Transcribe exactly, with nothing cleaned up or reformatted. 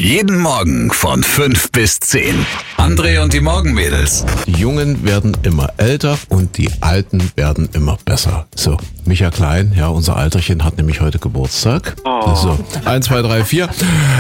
Jeden Morgen von fünf bis zehn. André und die Morgenmädels. Die Jungen werden immer älter und die Alten werden immer besser. So, Micha Klein, ja, unser Alterchen hat nämlich heute Geburtstag. Oh. So, eins, zwei, drei, vier.